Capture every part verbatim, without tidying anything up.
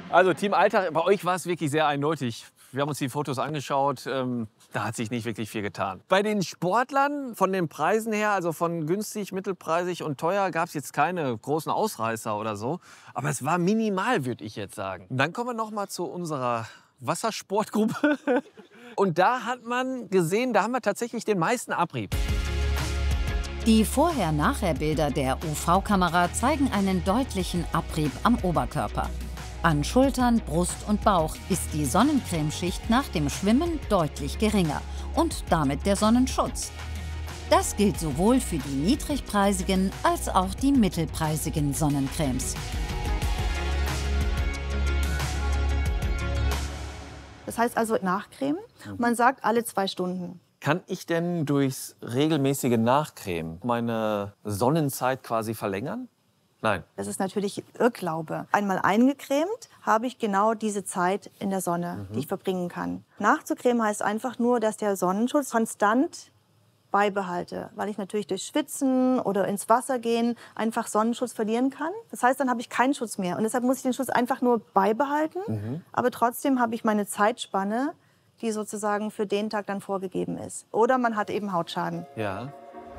Also Team Alltag, bei euch war es wirklich sehr eindeutig. Wir haben uns die Fotos angeschaut, ähm, da hat sich nicht wirklich viel getan. Bei den Sportlern von den Preisen her, also von günstig, mittelpreisig und teuer, gab es jetzt keine großen Ausreißer oder so. Aber es war minimal, würde ich jetzt sagen. Und dann kommen wir noch mal zu unserer Wassersportgruppe. Und da hat man gesehen, da haben wir tatsächlich den meisten Abrieb. Die Vorher-Nachher-Bilder der U V-Kamera zeigen einen deutlichen Abrieb am Oberkörper. An Schultern, Brust und Bauch ist die Sonnencremeschicht nach dem Schwimmen deutlich geringer und damit der Sonnenschutz. Das gilt sowohl für die niedrigpreisigen als auch die mittelpreisigen Sonnencremes. Das heißt also nachcremen. Man sagt alle zwei Stunden. Kann ich denn durchs regelmäßige Nachcremen meine Sonnenzeit quasi verlängern? Nein. Das ist natürlich Irrglaube. Einmal eingecremt habe ich genau diese Zeit in der Sonne, mhm. die ich verbringen kann. Nachzucremen heißt einfach nur, dass der Sonnenschutz konstant beibehalte, weil ich natürlich durch Schwitzen oder ins Wasser gehen einfach Sonnenschutz verlieren kann. Das heißt, dann habe ich keinen Schutz mehr. Und deshalb muss ich den Schutz einfach nur beibehalten. Mhm. Aber trotzdem habe ich meine Zeitspanne, die sozusagen für den Tag dann vorgegeben ist. Oder man hat eben Hautschaden. Ja.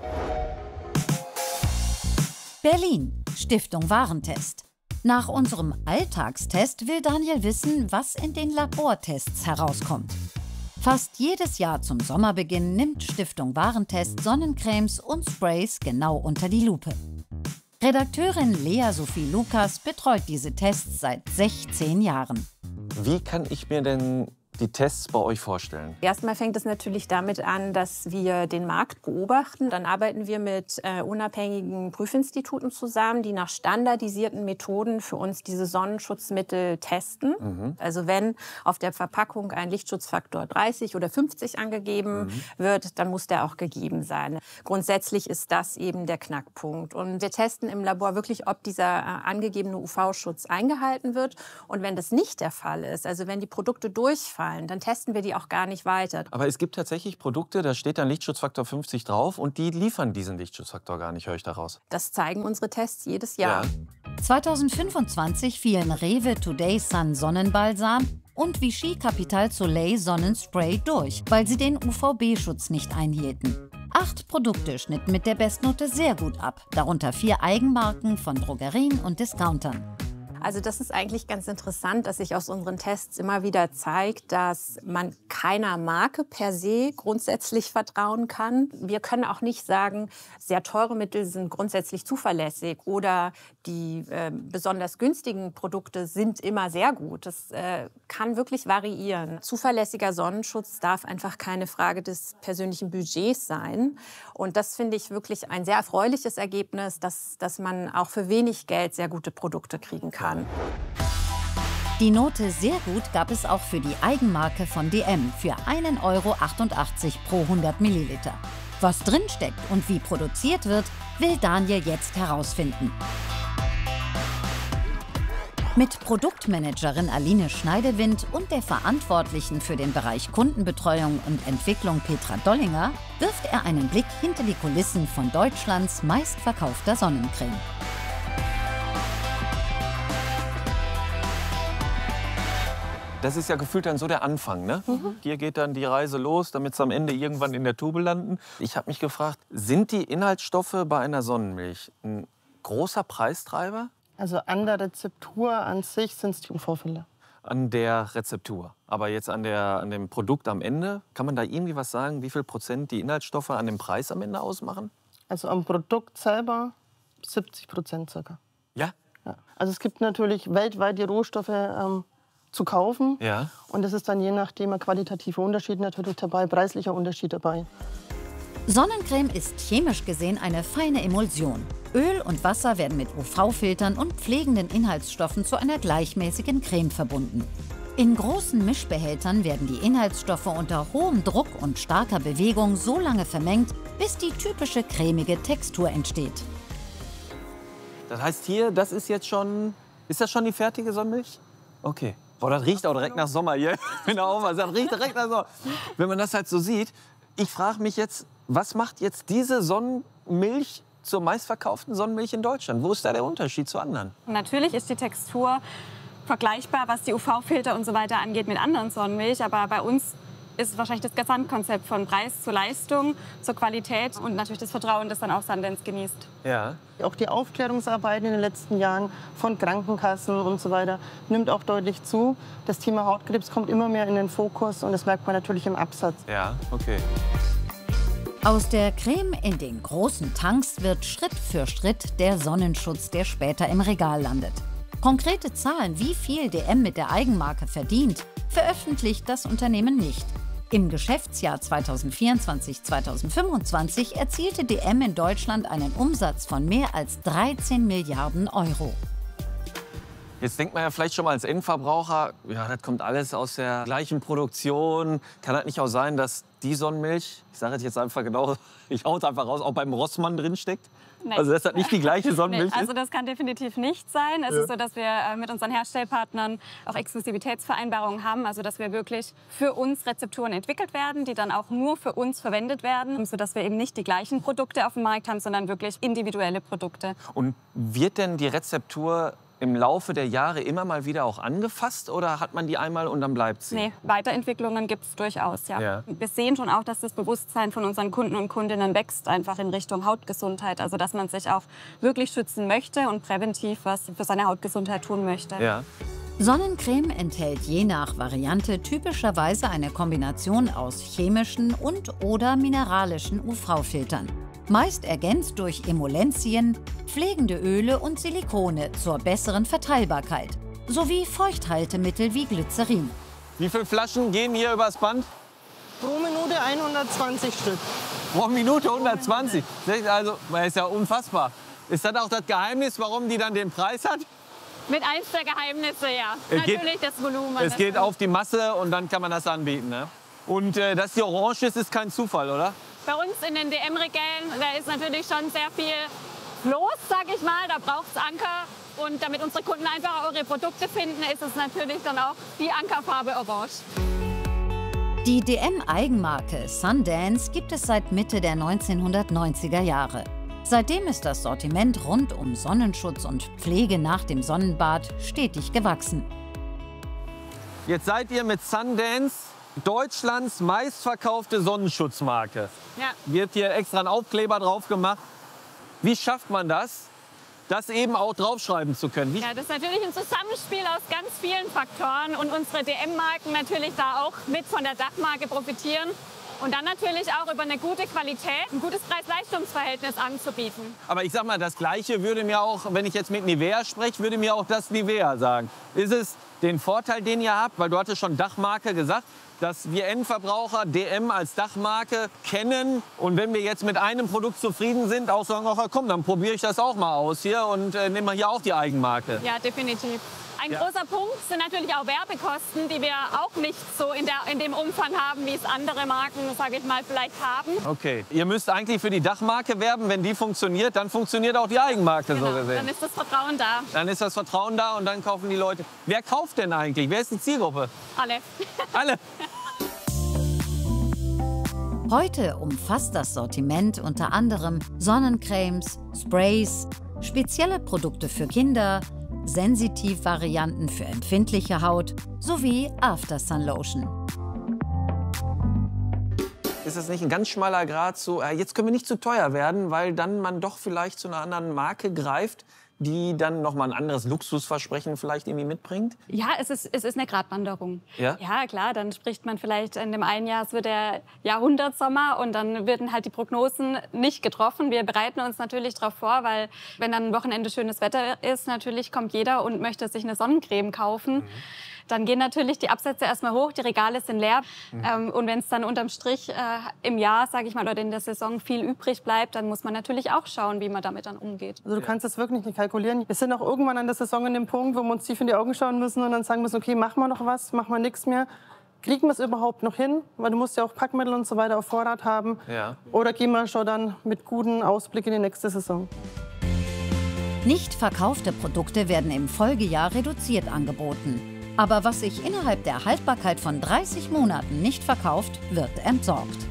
Berlin, Stiftung Warentest. Nach unserem Alltagstest will Daniel wissen, was in den Labortests herauskommt. Fast jedes Jahr zum Sommerbeginn nimmt Stiftung Warentest Sonnencremes und Sprays genau unter die Lupe. Redakteurin Lea Sophie Lukas betreut diese Tests seit sechzehn Jahren. Wie kann ich mir denn die Tests bei euch vorstellen? Erstmal fängt es natürlich damit an, dass wir den Markt beobachten. Dann arbeiten wir mit äh, unabhängigen Prüfinstituten zusammen, die nach standardisierten Methoden für uns diese Sonnenschutzmittel testen. Mhm. Also wenn auf der Verpackung ein Lichtschutzfaktor dreißig oder fünfzig angegeben mhm. wird, dann muss der auch gegeben sein. Grundsätzlich ist das eben der Knackpunkt. Und wir testen im Labor wirklich, ob dieser äh, angegebene U V-Schutz eingehalten wird. Und wenn das nicht der Fall ist, also wenn die Produkte durchfallen, dann testen wir die auch gar nicht weiter. Aber es gibt tatsächlich Produkte, da steht dann Lichtschutzfaktor fünfzig drauf und die liefern diesen Lichtschutzfaktor gar nicht, höre ich daraus. Das zeigen unsere Tests jedes Jahr. Ja. zweitausendfünfundzwanzig fielen Rewe Today Sun Sonnenbalsam und Vichy Capital Soleil Sonnenspray durch, weil sie den U V B-Schutz nicht einhielten. Acht Produkte schnitten mit der Bestnote sehr gut ab, darunter vier Eigenmarken von Drogerien und Discountern. Also das ist eigentlich ganz interessant, dass sich aus unseren Tests immer wieder zeigt, dass man keiner Marke per se grundsätzlich vertrauen kann. Wir können auch nicht sagen, sehr teure Mittel sind grundsätzlich zuverlässig oder die äh, besonders günstigen Produkte sind immer sehr gut. Das äh, kann wirklich variieren. Zuverlässiger Sonnenschutz darf einfach keine Frage des persönlichen Budgets sein. Und das finde ich wirklich ein sehr erfreuliches Ergebnis, dass, dass man auch für wenig Geld sehr gute Produkte kriegen kann. Die Note sehr gut gab es auch für die Eigenmarke von D M für einen Euro achtundachtzig pro hundert Milliliter. Was drinsteckt und wie produziert wird, will Daniel jetzt herausfinden. Mit Produktmanagerin Aline Schneidewind und der Verantwortlichen für den Bereich Kundenbetreuung und Entwicklung Petra Dollinger wirft er einen Blick hinter die Kulissen von Deutschlands meistverkaufter Sonnencreme. Das ist ja gefühlt dann so der Anfang, ne? Mhm. Hier geht dann die Reise los, damit es am Ende irgendwann in der Tube landen. Ich habe mich gefragt, sind die Inhaltsstoffe bei einer Sonnenmilch ein großer Preistreiber? Also an der Rezeptur an sich sind es die U V-Filter. An der Rezeptur. Aber jetzt an, der, an dem Produkt am Ende, kann man da irgendwie was sagen, wie viel Prozent die Inhaltsstoffe an dem Preis am Ende ausmachen? Also am Produkt selber siebzig Prozent circa. Ja? Ja. Also es gibt natürlich weltweit die Rohstoffe ähm, zu kaufen. Ja. Und es ist dann je nachdem ein qualitativer Unterschied natürlich dabei, preislicher Unterschied dabei. Sonnencreme ist chemisch gesehen eine feine Emulsion. Öl und Wasser werden mit U V-Filtern und pflegenden Inhaltsstoffen zu einer gleichmäßigen Creme verbunden. In großen Mischbehältern werden die Inhaltsstoffe unter hohem Druck und starker Bewegung so lange vermengt, bis die typische cremige Textur entsteht. Das heißt hier, das ist jetzt schon, ist das schon die fertige Sonnenmilch? Okay. Boah, das riecht auch direkt nach Sommer hier. Wenn er auch mal sagt, riecht direkt nach Sommer. Wenn man das halt so sieht, ich frage mich jetzt, was macht jetzt diese Sonnenmilch zur meistverkauften Sonnenmilch in Deutschland? Wo ist da der Unterschied zu anderen? Natürlich ist die Textur vergleichbar, was die U V-Filter und so weiter angeht, mit anderen Sonnenmilch. Aber bei uns ist wahrscheinlich das Gesamtkonzept von Preis zu Leistung, zur Qualität und natürlich das Vertrauen, das dann auch Sundance genießt. Ja. Auch die Aufklärungsarbeit in den letzten Jahren von Krankenkassen und so weiter nimmt auch deutlich zu. Das Thema Hautkrebs kommt immer mehr in den Fokus und das merkt man natürlich im Absatz. Ja, okay. Aus der Creme in den großen Tanks wird Schritt für Schritt der Sonnenschutz, der später im Regal landet. Konkrete Zahlen, wie viel D M mit der Eigenmarke verdient, veröffentlicht das Unternehmen nicht. Im Geschäftsjahr zweitausendvierundzwanzig zweitausendfünfundzwanzig erzielte D M in Deutschland einen Umsatz von mehr als dreizehn Milliarden Euro. Jetzt denkt man ja vielleicht schon mal als Endverbraucher, ja, das kommt alles aus der gleichen Produktion. Kann das nicht auch sein, dass die Sonnenmilch, ich sage es jetzt einfach genau, ich hau es einfach raus, auch beim Rossmann drin steckt? Nee. Also dass das nicht die gleiche Sonnenmilch nee, also ist? das kann definitiv nicht sein. Es Ja. ist so, dass wir äh, mit unseren Herstellpartnern auch Exklusivitätsvereinbarungen haben. Also dass wir wirklich für uns Rezepturen entwickelt werden, die dann auch nur für uns verwendet werden. Sodass wir eben nicht die gleichen Produkte auf dem Markt haben, sondern wirklich individuelle Produkte. Und wird denn die Rezeptur im Laufe der Jahre immer mal wieder auch angefasst oder hat man die einmal und dann bleibt sie? Nee, Weiterentwicklungen gibt es durchaus, ja. Ja. Wir sehen schon auch, dass das Bewusstsein von unseren Kunden und Kundinnen wächst, einfach in Richtung Hautgesundheit. Also dass man sich auch wirklich schützen möchte und präventiv was für seine Hautgesundheit tun möchte. Ja. Sonnencreme enthält je nach Variante typischerweise eine Kombination aus chemischen und/oder mineralischen U V-Filtern. Meist ergänzt durch Emulsien, pflegende Öle und Silikone zur besseren Verteilbarkeit, sowie Feuchthaltemittel wie Glycerin. Wie viele Flaschen gehen hier übers Band? Pro Minute hundertzwanzig Stück. Pro Minute hundertzwanzig. Also, das ist ja unfassbar. Ist das auch das Geheimnis, warum die dann den Preis hat? Mit eins der Geheimnisse, ja. Es geht- Natürlich das Volumen. Es das geht stimmt. auf die Masse und dann kann man das anbieten. Ne? Und äh, dass die orange ist, ist kein Zufall, oder? Bei uns in den D M-Regalen, da ist natürlich schon sehr viel los, sag ich mal. Da braucht es Anker. Und damit unsere Kunden einfach auch ihre Produkte finden, ist es natürlich dann auch die Ankerfarbe orange. Die D M-Eigenmarke Sundance gibt es seit Mitte der neunzehnhundertneunziger Jahre. Seitdem ist das Sortiment rund um Sonnenschutz und Pflege nach dem Sonnenbad stetig gewachsen. Jetzt seid ihr mit Sundance Deutschlands meistverkaufte Sonnenschutzmarke. Ja. Wird hier extra ein Aufkleber drauf gemacht. Wie schafft man das, das eben auch draufschreiben zu können? Wie Ja, das ist natürlich ein Zusammenspiel aus ganz vielen Faktoren und unsere D M-Marken natürlich da auch mit von der Dachmarke profitieren. Und dann natürlich auch über eine gute Qualität, ein gutes Preis-Leistungs-Verhältnis anzubieten. Aber ich sag mal, das Gleiche würde mir auch, wenn ich jetzt mit Nivea spreche, würde mir auch das Nivea sagen. Ist es den Vorteil, den ihr habt, weil du hattest schon Dachmarke gesagt, dass wir Endverbraucher D M als Dachmarke kennen und wenn wir jetzt mit einem Produkt zufrieden sind, auch sagen, ach komm, dann probiere ich das auch mal aus hier und äh, nehmen wir hier auch die Eigenmarke. Ja, definitiv. Ein Ja. großer Punkt sind natürlich auch Werbekosten, die wir auch nicht so in, der, in dem Umfang haben, wie es andere Marken, sage ich mal, vielleicht haben. Okay, ihr müsst eigentlich für die Dachmarke werben. Wenn die funktioniert, dann funktioniert auch die Eigenmarke so Genau, gesehen. dann ist das Vertrauen da. Dann ist das Vertrauen da und dann kaufen die Leute. Wer kauft denn eigentlich? Wer ist die Zielgruppe? Alle. Alle. Heute umfasst das Sortiment unter anderem Sonnencremes, Sprays, spezielle Produkte für Kinder, Sensitivvarianten für empfindliche Haut sowie After-Sun-Lotion. Ist das nicht ein ganz schmaler Grad zu, äh, jetzt können wir nicht zu teuer werden, weil dann man doch vielleicht zu einer anderen Marke greift, die dann noch mal ein anderes Luxusversprechen vielleicht irgendwie mitbringt? Ja, es ist, es ist eine Gratwanderung. Ja? Ja, klar, dann spricht man vielleicht in dem einen Jahr, es wird der Jahrhundertsommer und dann werden halt die Prognosen nicht getroffen. Wir bereiten uns natürlich darauf vor, weil wenn dann ein Wochenende schönes Wetter ist, natürlich kommt jeder und möchte sich eine Sonnencreme kaufen. Mhm. Dann gehen natürlich die Absätze erstmal hoch, die Regale sind leer. Mhm. Ähm, und wenn es dann unterm Strich äh, im Jahr, sage ich mal, oder in der Saison viel übrig bleibt, dann muss man natürlich auch schauen, wie man damit dann umgeht. Also du kannst das wirklich nicht kalkulieren. Wir sind auch irgendwann an der Saison an dem Punkt, wo wir uns tief in die Augen schauen müssen und dann sagen müssen, okay, machen wir noch was, machen wir nichts mehr. Kriegen wir es überhaupt noch hin? Weil du musst ja auch Packmittel und so weiter auf Vorrat haben. Ja. Oder gehen wir schon dann mit gutem Ausblick in die nächste Saison? Nicht verkaufte Produkte werden im Folgejahr reduziert angeboten. Aber was sich innerhalb der Haltbarkeit von dreißig Monaten nicht verkauft, wird entsorgt.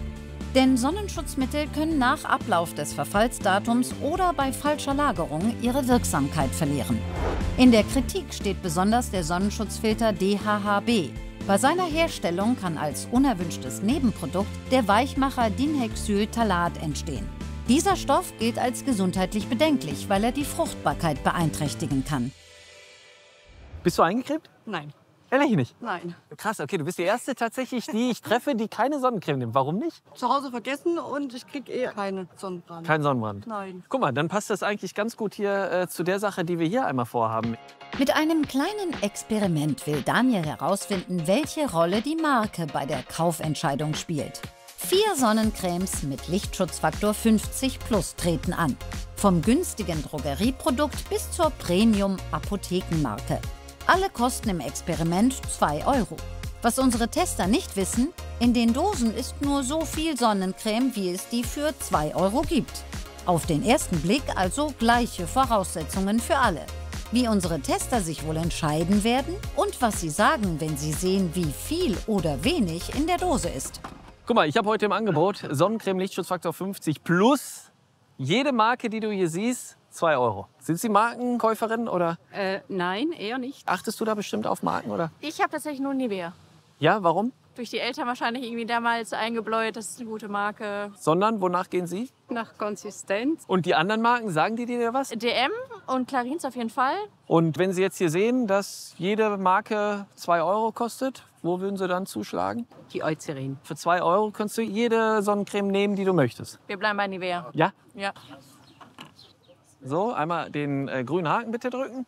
Denn Sonnenschutzmittel können nach Ablauf des Verfallsdatums oder bei falscher Lagerung ihre Wirksamkeit verlieren. In der Kritik steht besonders der Sonnenschutzfilter D H H B. Bei seiner Herstellung kann als unerwünschtes Nebenprodukt der Weichmacher Dinhexyltalat entstehen. Dieser Stoff gilt als gesundheitlich bedenklich, weil er die Fruchtbarkeit beeinträchtigen kann. Bist du eingecremt? Nein. Ehrlich nicht? Nein. Krass, okay, du bist die Erste tatsächlich, die ich treffe, die keine Sonnencreme nimmt. Warum nicht? Zu Hause vergessen und ich kriege eh keinen Sonnenbrand. Kein Sonnenbrand? Nein. Guck mal, dann passt das eigentlich ganz gut hier äh, zu der Sache, die wir hier einmal vorhaben. Mit einem kleinen Experiment will Daniel herausfinden, welche Rolle die Marke bei der Kaufentscheidung spielt. Vier Sonnencremes mit Lichtschutzfaktor fünfzig plus treten an. Vom günstigen Drogerieprodukt bis zur Premium-Apothekenmarke. Alle kosten im Experiment zwei Euro. Was unsere Tester nicht wissen, in den Dosen ist nur so viel Sonnencreme, wie es die für zwei Euro gibt. Auf den ersten Blick also gleiche Voraussetzungen für alle. Wie unsere Tester sich wohl entscheiden werden und was sie sagen, wenn sie sehen, wie viel oder wenig in der Dose ist. Guck mal, ich habe heute im Angebot Sonnencreme Lichtschutzfaktor fünfzig plus jede Marke, die du hier siehst, zwei Euro. Sind Sie Markenkäuferin oder Äh, nein, eher nicht. achtest du da bestimmt auf Marken, oder? Ich habe tatsächlich nur Nivea. Ja, warum? Durch die Eltern wahrscheinlich irgendwie damals eingebläut, das ist eine gute Marke. Sondern, wonach gehen Sie? Nach Konsistenz. Und die anderen Marken, sagen die dir was? D M und Clarins auf jeden Fall. Und wenn Sie jetzt hier sehen, dass jede Marke zwei Euro kostet, wo würden Sie dann zuschlagen? Die Eucerin. Für zwei Euro kannst du jede Sonnencreme nehmen, die du möchtest. Wir bleiben bei Nivea. Ja? Ja. So, einmal den äh, grünen Haken bitte drücken.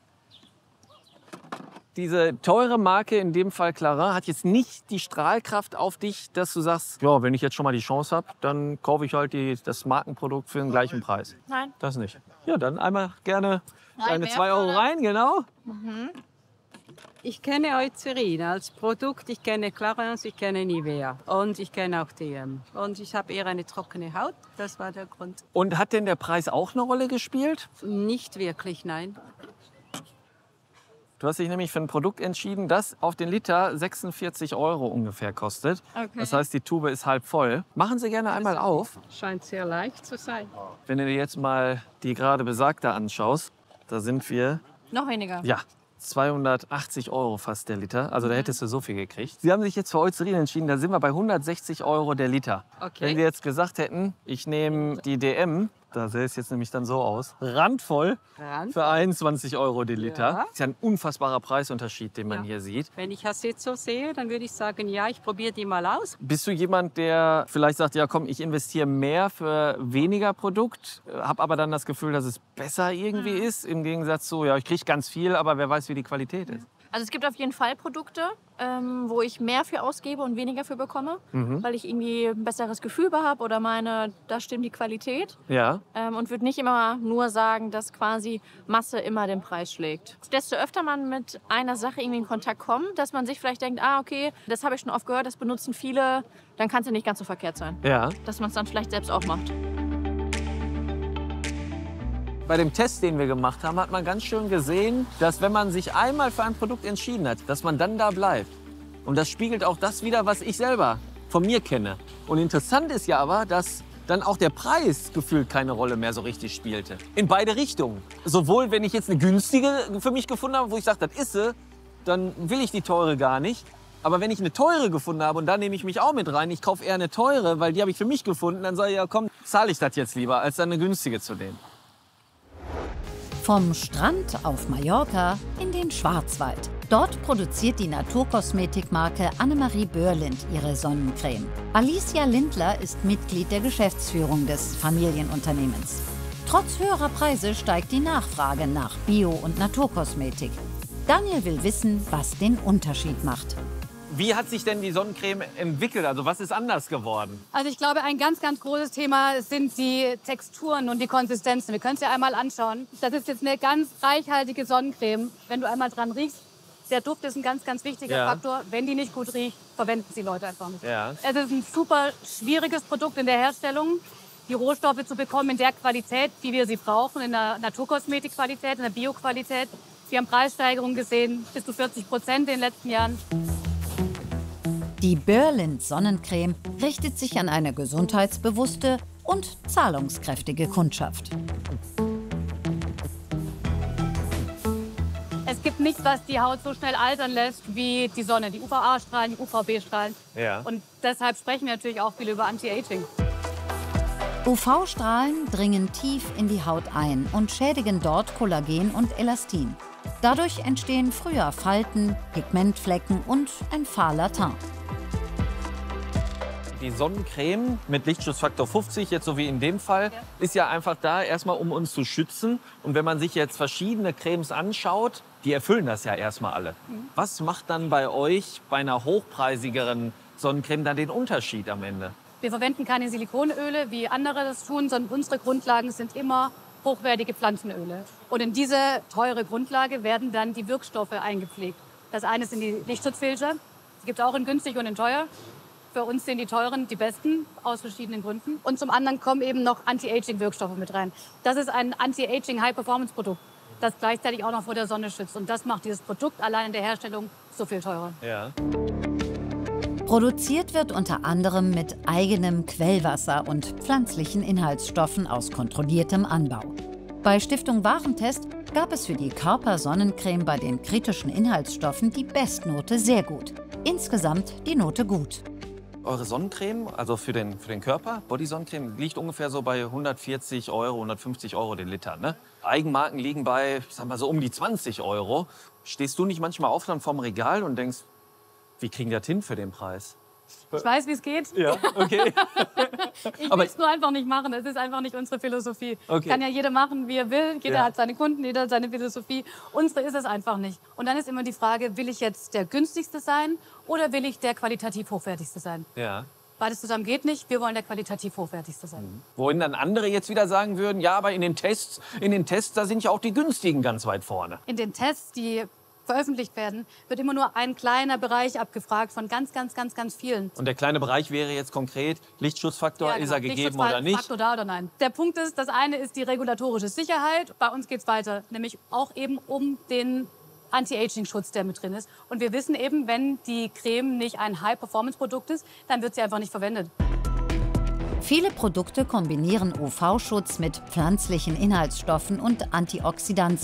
Diese teure Marke, in dem Fall Clarin, hat jetzt nicht die Strahlkraft auf dich, dass du sagst, ja, wenn ich jetzt schon mal die Chance habe, dann kaufe ich halt die, das Markenprodukt für den gleichen Preis. Nein. Das nicht. Ja, dann einmal gerne deine mehr zwei Euro vorne. rein, genau. Ich kenne Eucerin als Produkt, ich kenne Clarins, ich kenne Nivea und ich kenne auch D M. Und ich habe eher eine trockene Haut, das war der Grund. Und hat denn der Preis auch eine Rolle gespielt? Nicht wirklich, nein. Du hast dich nämlich für ein Produkt entschieden, das auf den Liter sechsundvierzig Euro ungefähr kostet. Okay. Das heißt, die Tube ist halb voll. Machen Sie gerne einmal auf. Scheint sehr leicht zu sein. Wenn du dir jetzt mal die gerade besagte anschaust, da sind wir, Noch weniger. ja, zweihundertachtzig Euro fast der Liter. Also da hättest du so viel gekriegt. Sie haben sich jetzt für Eucerin entschieden, da sind wir bei hundertsechzig Euro der Liter. Okay. Wenn wir jetzt gesagt hätten, ich nehme die D M, da sähe es jetzt nämlich dann so aus, randvoll Rand. für einundzwanzig Euro die Liter. Ja. Das ist ja ein unfassbarer Preisunterschied, den man Ja. hier sieht. Wenn ich das jetzt so sehe, dann würde ich sagen, ja, ich probiere die mal aus. Bist du jemand, der vielleicht sagt, ja komm, ich investiere mehr für weniger Produkt, habe aber dann das Gefühl, dass es besser irgendwie Mhm. ist, im Gegensatz zu, ja, ich kriege ganz viel, aber wer weiß, wie die Qualität ist. Also es gibt auf jeden Fall Produkte, ähm, wo ich mehr für ausgebe und weniger für bekomme, Mhm. weil ich irgendwie ein besseres Gefühl habe oder meine, da stimmt die Qualität. Ja, Ähm, und würde nicht immer nur sagen, dass quasi Masse immer den Preis schlägt. Desto öfter man mit einer Sache irgendwie in Kontakt kommt, dass man sich vielleicht denkt, ah okay, das habe ich schon oft gehört, das benutzen viele, dann kann es ja nicht ganz so verkehrt sein. ja. Dass man es dann vielleicht selbst auch macht. Bei dem Test, den wir gemacht haben, hat man ganz schön gesehen, dass wenn man sich einmal für ein Produkt entschieden hat, dass man dann da bleibt. Und das spiegelt auch das wider, was ich selber von mir kenne. Und interessant ist ja aber, dass dann auch der Preis gefühlt keine Rolle mehr so richtig spielte. In beide Richtungen. Sowohl, wenn ich jetzt eine günstige für mich gefunden habe, wo ich sage, das ist sie, dann will ich die teure gar nicht. Aber wenn ich eine teure gefunden habe und da nehme ich mich auch mit rein, ich kaufe eher eine teure, weil die habe ich für mich gefunden, dann sage ich, ja komm, zahle ich das jetzt lieber, als dann eine günstige zu nehmen. Vom Strand auf Mallorca in den Schwarzwald. Dort produziert die Naturkosmetikmarke Annemarie Börlind ihre Sonnencreme. Alicia Lindler ist Mitglied der Geschäftsführung des Familienunternehmens. Trotz höherer Preise steigt die Nachfrage nach Bio- und Naturkosmetik. Daniel will wissen, was den Unterschied macht. Wie hat sich denn die Sonnencreme entwickelt? Also was ist anders geworden? Also ich glaube, ein ganz, ganz großes Thema sind die Texturen und die Konsistenzen. Wir können es ja einmal anschauen. Das ist jetzt eine ganz reichhaltige Sonnencreme. Wenn du einmal dran riechst, der Duft ist ein ganz, ganz wichtiger Ja. Faktor. Wenn die nicht gut riecht, verwenden sie Leute einfach nicht. Ja. Es ist ein super schwieriges Produkt in der Herstellung, die Rohstoffe zu bekommen in der Qualität, wie wir sie brauchen, in der Naturkosmetikqualität, in der Bioqualität. Wir haben Preissteigerungen gesehen, bis zu vierzig Prozent in den letzten Jahren. Die Berlin Sonnencreme richtet sich an eine gesundheitsbewusste und zahlungskräftige Kundschaft. Es gibt nichts, was die Haut so schnell altern lässt wie die Sonne, die U V A-Strahlen, die U V B-Strahlen. Ja. Und deshalb sprechen wir natürlich auch viel über Anti-Aging. U V-Strahlen dringen tief in die Haut ein und schädigen dort Kollagen und Elastin. Dadurch entstehen früher Falten, Pigmentflecken und ein fahler Teint. Die Sonnencreme mit Lichtschutzfaktor fünfzig, jetzt so wie in dem Fall, ja, ist ja einfach da erstmal, um uns zu schützen. Und wenn man sich jetzt verschiedene Cremes anschaut, die erfüllen das ja erstmal alle. Mhm. Was macht dann bei euch bei einer hochpreisigeren Sonnencreme dann den Unterschied am Ende? Wir verwenden keine Silikonöle, wie andere das tun, sondern unsere Grundlagen sind immer hochwertige Pflanzenöle. Und in diese teure Grundlage werden dann die Wirkstoffe eingepflegt. Das eine sind die Lichtschutzfilter, die gibt es auch in günstig und in teuer. Für uns sind die teuren die besten, aus verschiedenen Gründen. Und zum anderen kommen eben noch Anti-Aging-Wirkstoffe mit rein. Das ist ein Anti-Aging-High-Performance-Produkt, das gleichzeitig auch noch vor der Sonne schützt. Und das macht dieses Produkt allein in der Herstellung so viel teurer. Ja. Produziert wird unter anderem mit eigenem Quellwasser und pflanzlichen Inhaltsstoffen aus kontrolliertem Anbau. Bei Stiftung Warentest gab es für die Körper-Sonnencreme bei den kritischen Inhaltsstoffen die Bestnote sehr gut. Insgesamt die Note gut. Eure Sonnencreme, also für den, für den Körper, Body-Sonnencreme, liegt ungefähr so bei hundertvierzig Euro, hundertfünfzig Euro den Liter. Ne? Eigenmarken liegen bei, ich sag mal so um die zwanzig Euro. Stehst du nicht manchmal auf dann vorm Regal und denkst, wie kriegen die das hin für den Preis? Ich weiß, wie es geht. Ja, okay. Ich will es nur einfach nicht machen. Es ist einfach nicht unsere Philosophie. Okay. Kann ja jeder machen, wie er will. Jeder Ja. hat seine Kunden, jeder hat seine Philosophie. Unsere ist es einfach nicht. Und dann ist immer die Frage, will ich jetzt der günstigste sein oder will ich der qualitativ hochwertigste sein? Ja. Beides zusammen geht nicht. Wir wollen der qualitativ hochwertigste sein. Wohin dann andere jetzt wieder sagen würden, ja, aber in den Tests, in den Tests, da sind ja auch die günstigen ganz weit vorne. In den Tests, die veröffentlicht werden, wird immer nur ein kleiner Bereich abgefragt von ganz, ganz, ganz, ganz vielen. Und der kleine Bereich wäre jetzt konkret Lichtschutzfaktor, Ja, ist genau. er gegeben oder nicht? Faktor da oder nein. Der Punkt ist, das eine ist die regulatorische Sicherheit. Bei uns geht es weiter, nämlich auch eben um den Anti-Aging-Schutz, der mit drin ist. Und wir wissen eben, wenn die Creme nicht ein High-Performance-Produkt ist, dann wird sie einfach nicht verwendet. Viele Produkte kombinieren U V-Schutz mit pflanzlichen Inhaltsstoffen und Antioxidantien.